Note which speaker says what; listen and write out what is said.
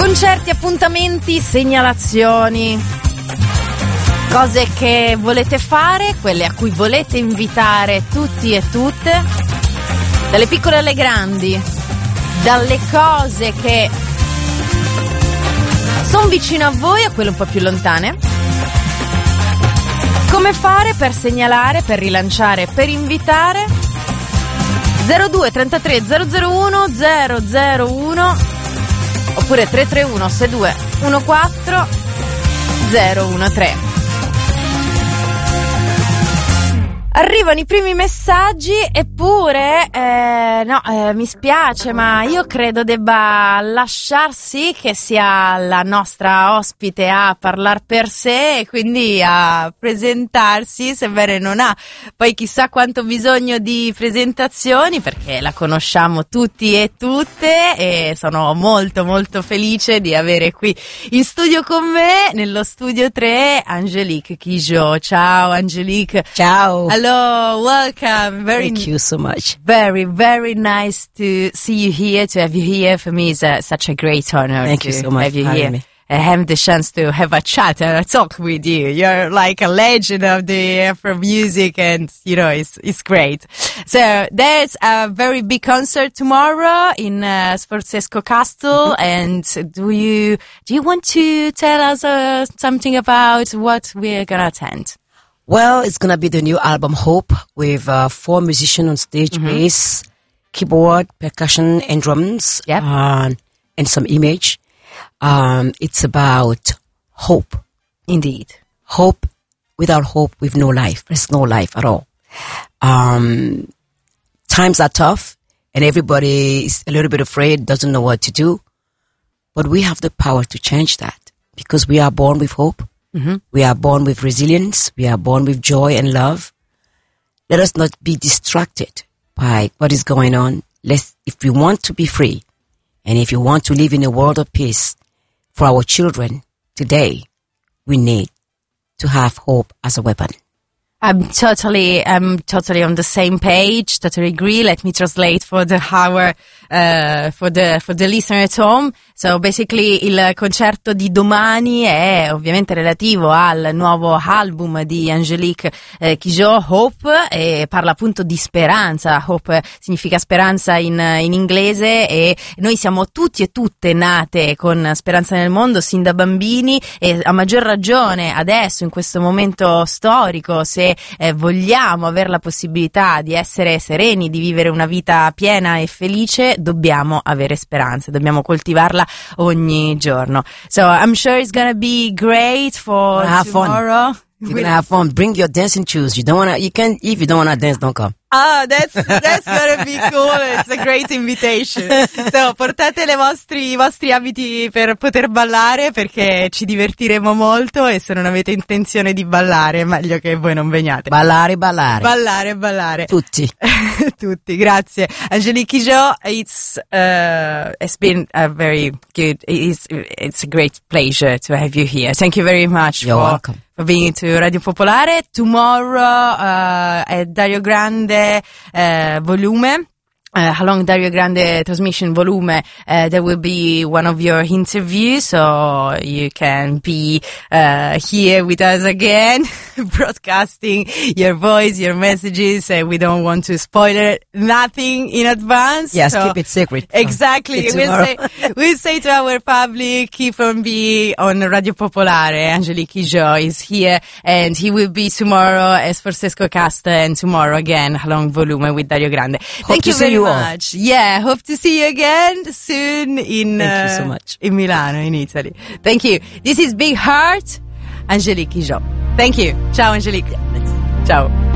Speaker 1: Concerti, appuntamenti, segnalazioni, cose che volete fare, quelle a cui volete invitare tutti e tutte, dalle piccole alle grandi, dalle cose che sono vicino a voi a quelle un po' più lontane. Come fare per segnalare, per rilanciare, per invitare? 02 33 001 001 oppure 331 62 14 013. Arrivano i primi messaggi, eppure mi spiace, ma io credo debba lasciarsi che sia la nostra ospite a parlare per sé e quindi a presentarsi, sebbene non ha poi chissà quanto bisogno di presentazioni, perché la conosciamo tutti e tutte, e sono molto molto felice di avere qui in studio con me, nello studio 3, Angélique Kidjo. Ciao Angélique.
Speaker 2: Ciao.
Speaker 1: Hello, welcome.
Speaker 2: Thank you so much.
Speaker 1: Very, very nice to see you here, to have you here. For me, it's such a great honor
Speaker 2: Thank you so much
Speaker 1: have you
Speaker 2: for having
Speaker 1: here.
Speaker 2: me.
Speaker 1: Have the chance to have a chat and a talk with you. You're like a legend of the Afro music, and you know it's great. So there's a very big concert tomorrow in Sforzesco Castle, and do you want to tell us something about what we're gonna attend?
Speaker 2: Well, it's going to be the new album Hope with 4 musicians on stage, bass, keyboard, percussion, and drums,
Speaker 1: Yep.
Speaker 2: And some image. It's about hope.
Speaker 1: Indeed.
Speaker 2: Hope. Without hope, we've no life. There's no life at all. Times are tough, and everybody is a little bit afraid, doesn't know what to do. But we have the power to change that because we are born with hope. We are born with resilience. We are born with joy and love. Let us not be distracted by what is going on. If we want to be free, and if you want to live in a world of peace for our children today, we need to have hope as a weapon.
Speaker 1: I'm totally on the same page. Totally agree. Let me translate for the listener at home. So basically il concerto di domani è ovviamente relativo al nuovo album di Angélique Kidjo, Hope, e parla appunto di speranza. Hope significa speranza in inglese, e noi siamo tutti e tutte nate con speranza nel mondo sin da bambini, e a maggior ragione adesso in questo momento storico, se vogliamo avere la possibilità di essere sereni, di vivere una vita piena e felice, dobbiamo avere speranza, dobbiamo coltivarla ogni giorno. So I'm sure it's gonna be great for tomorrow.
Speaker 2: You're gonna have fun. Bring your dancing shoes. If you don't wanna dance, don't come.
Speaker 1: Ah, that's gonna be cool. It's a great invitation. So, portate i vostri abiti per poter ballare, perché ci divertiremo molto, e se non avete intenzione di ballare è meglio che voi non veniate.
Speaker 2: Ballare.
Speaker 1: Ballare.
Speaker 2: Tutti.
Speaker 1: Tutti, grazie. Angélique Kidjo, it's been a very good, it's a great pleasure to have you here. Thank you very much.
Speaker 2: You're welcome.
Speaker 1: For being to Radio Popolare. Tomorrow at Dario Grande Volume. Along Dario Grande Transmission Volume, there will be one of your interviews, so you can be here with us again, broadcasting your voice, your messages. We don't want to spoil nothing in advance.
Speaker 2: Yes, so keep it secret.
Speaker 1: Exactly. We'll say to our public, keep on being on Radio Popolare. Angélique Kidjo is here, and he will be tomorrow at Sforzesco Castle, and tomorrow again along Volume with Dario Grande. Thank you very much. Yeah, hope to see you again soon
Speaker 2: Thank you so much.
Speaker 1: in Milano, in Italy. Thank you. This is Big Heart, Angélique Kidjo. Thank you. Ciao Angélique.
Speaker 2: Thanks.
Speaker 1: Ciao.